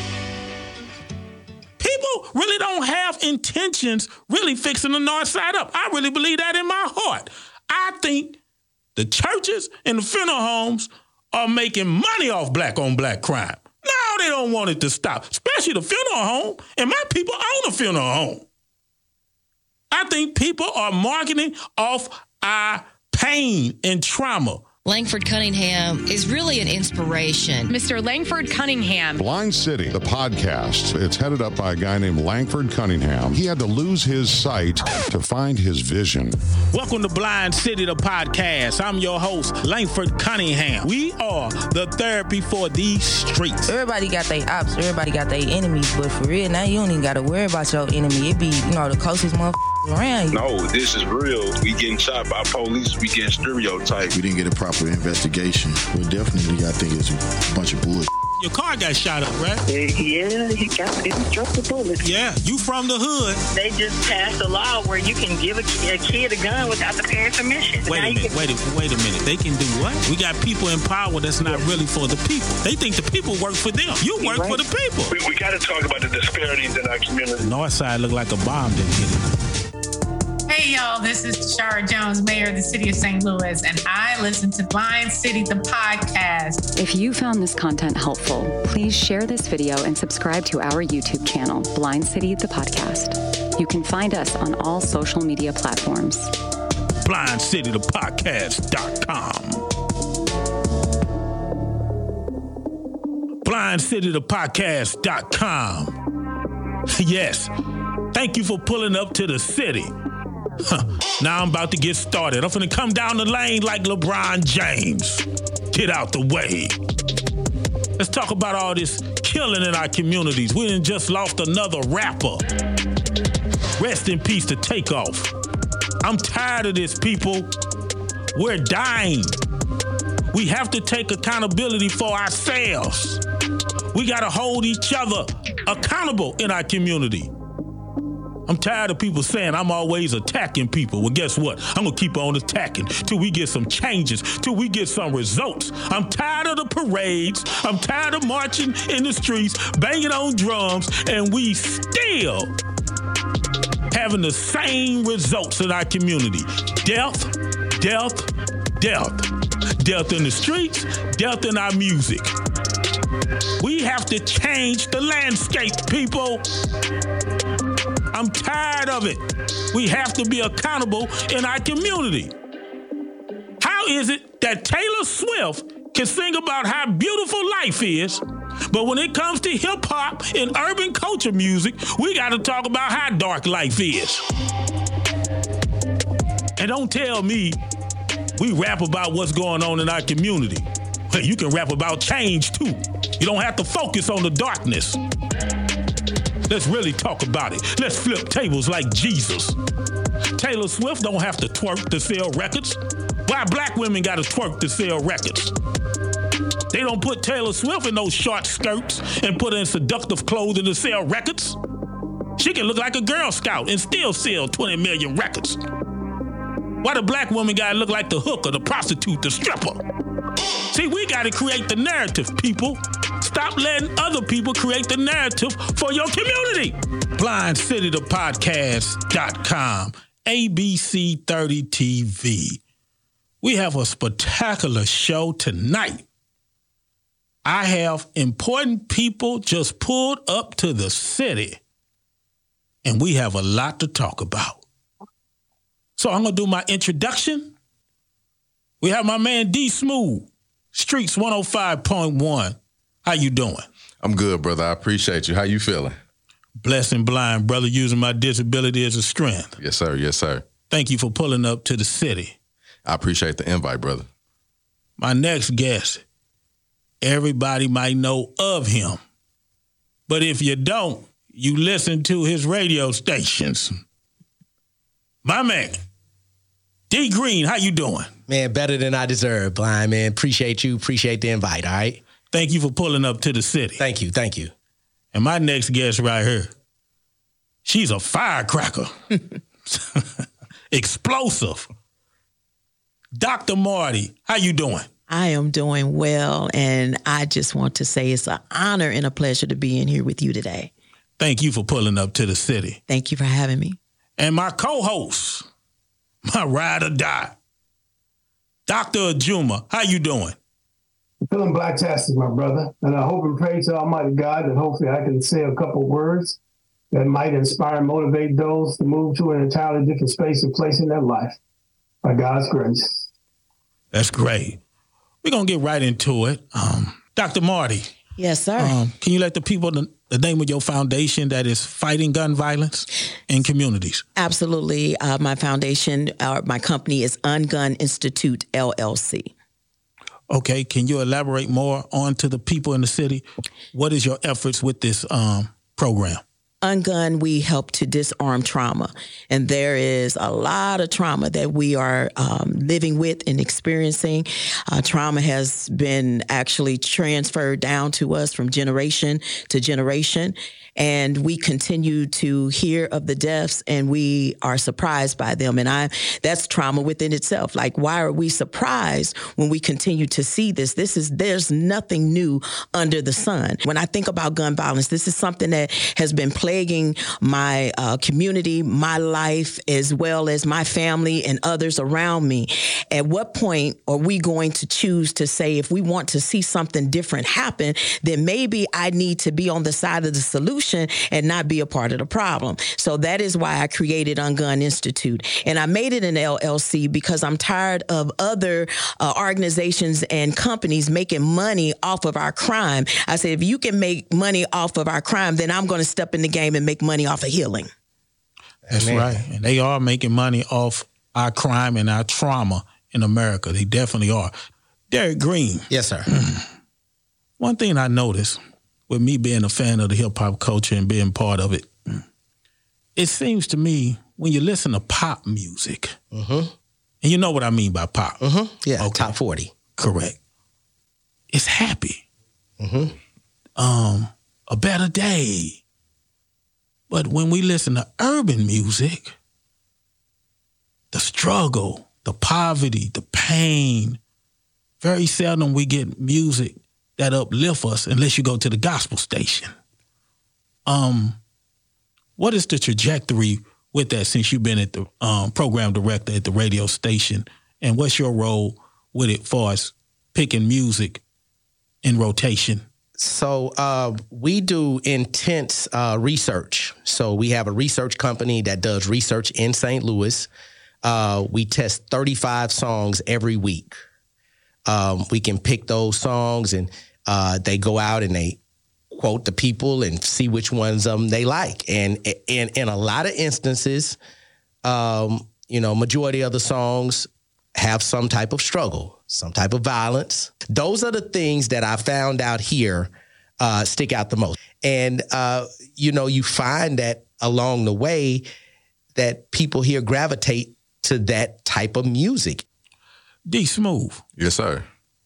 People really don't have intentions really fixing the north side up. I really believe that in my heart. I think the churches and the funeral homes are making money off black-on-black crime. No, they don't want it to stop, especially the funeral home, and my people own a funeral home. I think people are marketing off our pain and trauma. Langford Cunningham is really an inspiration. Mister Langford Cunningham. Blind City, the podcast. It's headed up by a guy named Langford Cunningham. He had to lose his sight to find his vision. Welcome to Blind City, the podcast. I'm your host, Langford Cunningham. We are the therapy for these streets. Everybody got their ops. Everybody got their enemies. But for real, now you don't even got to worry about your enemy. It be, you know, the closest motherfucker around you. No, this is real. We getting shot by police. We getting stereotyped. We didn't get a proper investigation. Well, definitely, I think it's a bunch of bullshit. Your car got shot up, right? Yeah, he got it struck the bullet. Yeah, you from the hood. They just passed a law where you can give a kid a, kid a gun without the parents' permission. Wait a minute, wait a, wait a minute. They can do what? We got people in power that's not really for the people. They think the people work for them. You work right. for the people. We, we got to talk about the disparities in our community. North side look like a bomb didn't hit it. Hey, y'all, this is Tashara Jones, Mayor of the City of Saint Louis, and I listen to Blind City, the podcast. If you found this content helpful, please share this video and subscribe to our YouTube channel, Blind City, the podcast. You can find us on all social media platforms. blind city the podcast dot com. blind city the podcast dot com. Yes, thank you for pulling up to the city. Huh. Now I'm about to get started. I'm finna come down the lane like LeBron James. Get out the way. Let's talk about all this killing in our communities. We done just lost another rapper. Rest in peace to Takeoff. I'm tired of this, people. We're dying. We have to take accountability for ourselves. We gotta hold each other accountable in our community. I'm tired of people saying I'm always attacking people. Well, guess what? I'm going to keep on attacking till we get some changes, till we get some results. I'm tired of the parades. I'm tired of marching in the streets, banging on drums, and we still having the same results in our community. Death, death, death. Death in the streets, death in our music. We have to change the landscape, people. I'm tired of it. We have to be accountable in our community. How is it that Taylor Swift can sing about how beautiful life is, but when it comes to hip-hop and urban culture music, we got to talk about how dark life is? And don't tell me we rap about what's going on in our community. You can rap about change, too. You don't have to focus on the darkness. Let's really talk about it. Let's flip tables like Jesus. Taylor Swift don't have to twerk to sell records. Why black women got to twerk to sell records? They don't put Taylor Swift in those short skirts and put her in seductive clothing to sell records. She can look like a Girl Scout and still sell twenty million records. Why the black woman got to look like the hooker, the prostitute, the stripper? See, we got to create the narrative, people. Stop letting other people create the narrative for your community. blind city the podcast dot com, A B C thirty T V. We have a spectacular show tonight. I have important people just pulled up to the city, and we have a lot to talk about. So I'm going to do my introduction. We have my man D Smooth, Streets one oh five point one. How you doing? I'm good, brother. I appreciate you. How you feeling? Blessed and blind, brother, using my disability as a strength. Yes, sir. Yes, sir. Thank you for pulling up to the city. I appreciate the invite, brother. My next guest, everybody might know of him. But if you don't, you listen to his radio stations. My man, D Green, how you doing? Man, better than I deserve, Blind man. Appreciate you. Appreciate the invite, all right? Thank you for pulling up to the city. Thank you. Thank you. And my next guest right here, she's a firecracker. Explosive. Doctor Marty, how you doing? I am doing well, and I just want to say it's an honor and a pleasure to be in here with you today. Thank you for pulling up to the city. Thank you for having me. And my co-host, my ride or die, Doctor Ajuma, how you doing? I'm feeling blacktastic, my brother, and I hope and pray to Almighty God that hopefully I can say a couple words that might inspire and motivate those to move to an entirely different space and place in their life by God's grace. That's great. We're going to get right into it. Um, Doctor Marty. Yes, sir. Um, can you let the people know the name of your foundation that is fighting gun violence in communities? Absolutely. Uh, my foundation, uh, my company is Ungun Institute, L L C. Okay. Can you elaborate more on to the people in the city? What is your efforts with this um, program? Ungun, we help to disarm trauma. And there is a lot of trauma that we are um, living with and experiencing. Uh, trauma has been actually transferred down to us from generation to generation. And we continue to hear of the deaths, and we are surprised by them. And I, that's trauma within itself. Like, why are we surprised when we continue to see this? This is, there's nothing new under the sun. When I think about gun violence, this is something that has been plaguing my uh, community, my life, as well as my family and others around me. At what point are we going to choose to say, if we want to see something different happen, then maybe I need to be on the side of the solution and not be a part of the problem? So that is why I created Ungun Institute. And I made it an L L C because I'm tired of other uh, organizations and companies making money off of our crime. I said, if you can make money off of our crime, then I'm going to step in the game and make money off of healing. That's Amen. Right. And they are making money off our crime and our trauma in America. They definitely are. Derek Green. Yes, sir. One thing I noticed, with me being a fan of the hip-hop culture and being part of it, it seems to me when you listen to pop music, mm-hmm. and you know what I mean by pop. Mm-hmm. Yeah, okay. Top forty. Correct. It's happy. Mm-hmm. Um, a better day. But when we listen to urban music, the struggle, the poverty, the pain, very seldom we get music that uplift us unless you go to the gospel station. Um, what is the trajectory with that since you've been at the um, program director at the radio station? And what's your role with it for us picking music in rotation? So uh, we do intense uh, research. So we have a research company that does research in Saint Louis. Uh, we test thirty-five songs every week. Um, we can pick those songs, and uh, they go out and they quote the people and see which ones um they like. And in in a lot of instances, um, you know, majority of the songs have some type of struggle, some type of violence. Those are the things that I found out here uh, stick out the most. And, uh, you know, you find that along the way that people here gravitate to that type of music. D Smooth. Yes, sir.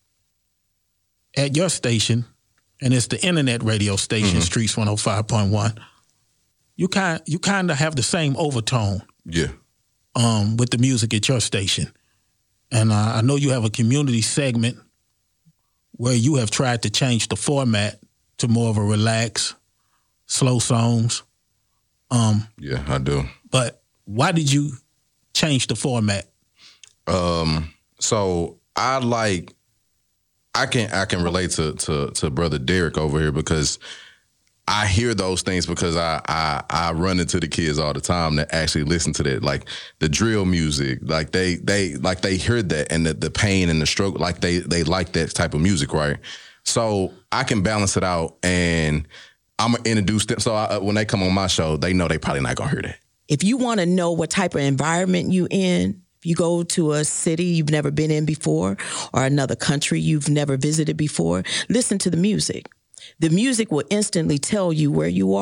At your station, and it's the internet radio station, mm-hmm. Streets one oh five point one, you kind you kind of have the same overtone. Yeah. Um, with the music at your station. And uh, I know you have a community segment where you have tried to change the format to more of a relaxed, slow songs. Um, yeah, I do. But why did you change the format? Um, so I like, I can I can relate to to to brother Derek over here because I hear those things because I, I I run into the kids all the time that actually listen to that, like the drill music, like they they like they hear that and the, the pain and the struggle, like they they like that type of music, right? So I can balance it out, and I'm gonna introduce them. So I, when they come on my show, they know they probably not gonna hear that. If you want to know what type of environment you in, if you go to a city you've never been in before or another country you've never visited before, listen to the music. The music will instantly tell you where you are.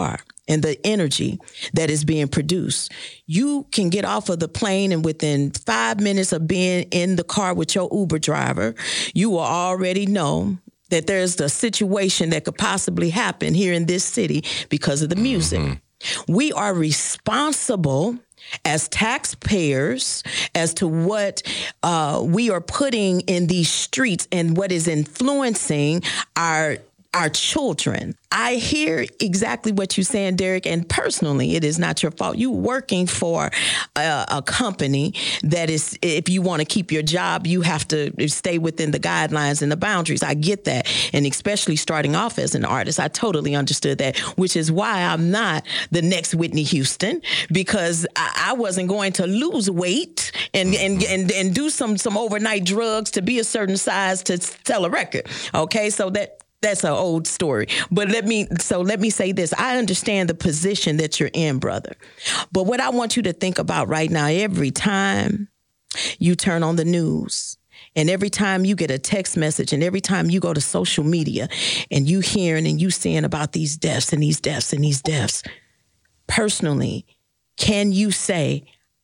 and the energy that is being produced. You can get off of the plane and within five minutes of being in the car with your Uber driver, you will already know that there's a situation that could possibly happen here in this city because of the music. Mm-hmm. We are responsible as taxpayers as to what uh, we are putting in these streets and what is influencing our our children. I hear exactly what you're saying, Derek, and personally, it is not your fault. You're working for a, a company that is, if you want to keep your job, you have to stay within the guidelines and the boundaries. I get that. And especially starting off as an artist, I totally understood that, which is why I'm not the next Whitney Houston, because I, I wasn't going to lose weight and, and, and, and do some, some overnight drugs to be a certain size to sell a record. Okay, so that That's an old story. But let me, so let me say this. I understand the position that you're in, brother. But what I want you to think about right now, every time you turn on the news and every time you get a text message and every time you go to social media and you hearing and you seeing about these deaths and these deaths and these deaths, personally, can you say,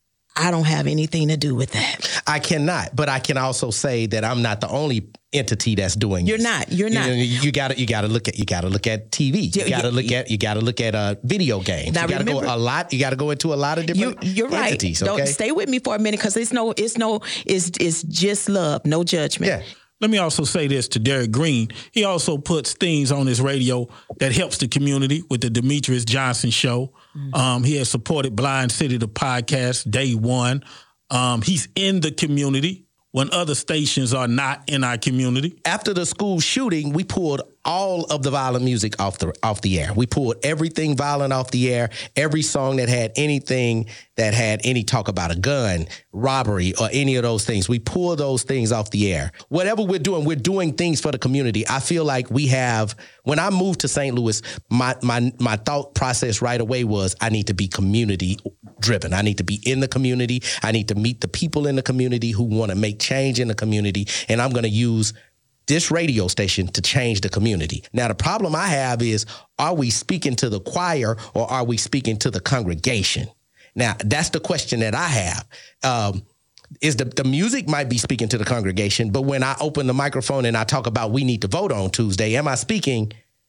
I don't have anything to do with that? I cannot, but I can also say that I'm not the only entity that's doing. You're this. not. You're not. You, you gotta. You gotta look at. You gotta look at T V. You gotta look at. You gotta look at uh, video games. Now you gotta remember, go a lot. You gotta go into a lot of different you, you're entities. Right. Okay? Don't stay with me for a minute because it's no. It's no. It's it's just love, no judgment. Yeah. Let me also say this to Derek Green. He also puts things on his radio that helps the community with the Demetrius Johnson Show. Mm-hmm. Um, he has supported Blind City, the podcast, day one. Um, he's in the community when other stations are not in our community. After the school shooting, we pulled all of the violent music off the off the air. We pulled everything violent off the air. Every song that had anything that had any talk about a gun, robbery, or any of those things, we pulled those things off the air. Whatever we're doing, we're doing things for the community. I feel like we have, when I moved to Saint Louis, my my my thought process right away was I need to be community driven. I need to be in the community. I need to meet the people in the community who want to make change in the community. And I'm going to use this radio station to change the community. Now, the problem I have is, are we speaking to the choir or are we speaking to the congregation? Now, that's the question that I have. Um, is the, the music might be speaking to the congregation, but when I open the microphone and I talk about we need to vote on Tuesday, am I speaking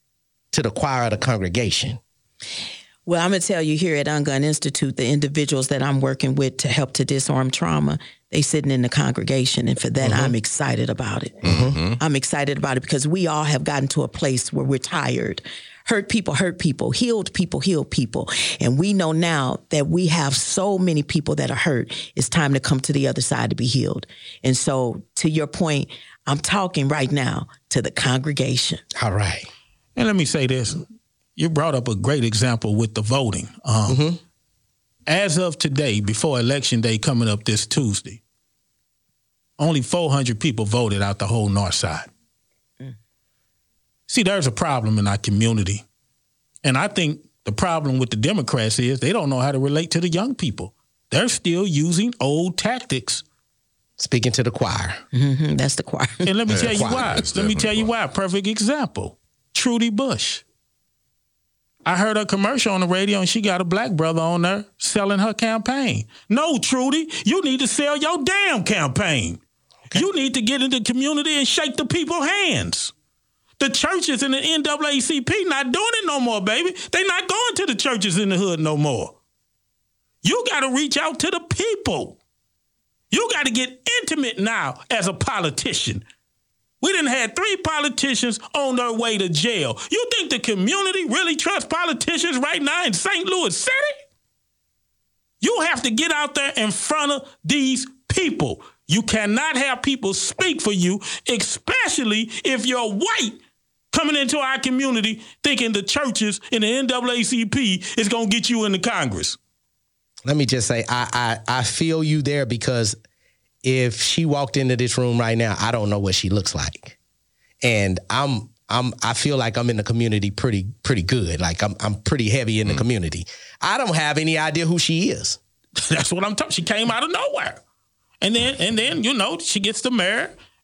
to the choir or the congregation? Well, I'm going to tell you here at Ungun Institute, the individuals that I'm working with to help to disarm trauma, they sitting in the congregation. And for that, mm-hmm. I'm excited about it. Mm-hmm. I'm excited about it because we all have gotten to a place where we're tired. Hurt people, hurt people, healed people, heal people. And we know now that we have so many people that are hurt. It's time to come to the other side to be healed. And so to your point, I'm talking right now to the congregation. All right. And let me say this. You brought up a great example with the voting. Um, mm-hmm. As of today, before Election Day coming up this Tuesday, only four hundred people voted out the whole North Side. Mm. See, there's a problem in our community. And I think the problem with the Democrats is they don't know how to relate to the young people. They're still using old tactics. Speaking to the choir. Mm-hmm. That's the choir. And let me yeah, tell you choir. why. Let me tell you why. Perfect example. Trudy Bush. I heard a commercial on the radio and she got a black brother on there selling her campaign. No, Trudy, you need to sell your damn campaign. Okay. You need to get in the community and shake the people's hands. The churches in the N double A C P not doing it no more, baby. They not going to the churches in the hood no more. You got to reach out to the people. You got to get intimate now as a politician. We done had three politicians on their way to jail. You think the community really trusts politicians right now in Saint Louis City? You have to get out there in front of these people. You cannot have people speak for you, especially if you're white coming into our community thinking the churches in the N double A C P is going to get you into Congress. Let me just say, I, I I feel you there because if she walked into this room right now, I don't know what she looks like. And I'm I'm I feel like I'm in the community pretty pretty good. Like I'm I'm pretty heavy in the mm. community. I don't have any idea who she is. That's what I'm talking. She came out of nowhere. And then and then, you know, she gets the mayor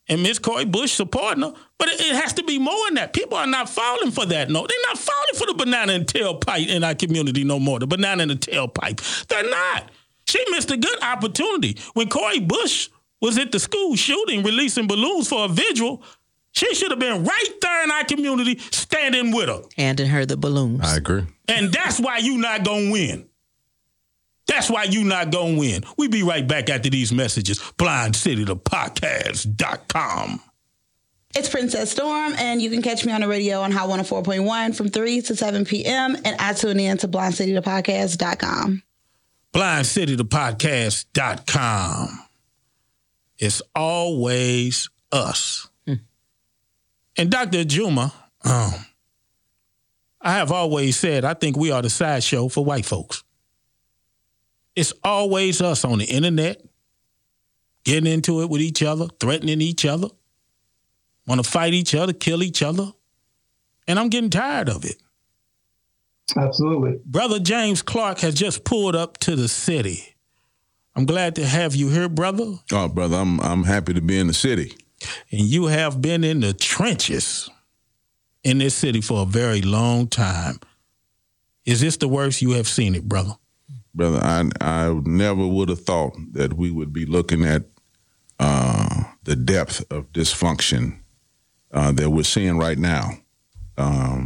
and Miss Cori Bush supporting her, but it, it has to be more than that. People are not falling for that. No, they're not falling for the banana and tailpipe in our community no more. The banana and the tailpipe. They're not. She missed a good opportunity. When Cori Bush was at the school shooting, releasing balloons for a vigil, she should have been right there in our community standing with her. Handing her the balloons. I agree. And that's why you not going to win. That's why you not going to win. We be right back after these messages. blind city the podcast dot com. It's Princess Storm, and you can catch me on the radio on Hot one oh four point one from three to seven p.m., and I tune in to blind city the podcast dot com. blind city the podcast dot com. It's always us. Hmm. And Doctor Juma, um, I have always said I think we are the sideshow for white folks. It's always us on the internet, getting into it with each other, threatening each other, want to fight each other, kill each other. And I'm getting tired of it. Absolutely. Brother James Clark has just pulled up to the city. I'm glad to have you here, brother. Oh, brother, I'm I'm happy to be in the city. And you have been in the trenches in this city for a very long time. Is this the worst you have seen it, brother? Brother, I I never would have thought that we would be looking at uh, the depth of dysfunction uh, that we're seeing right now. Um,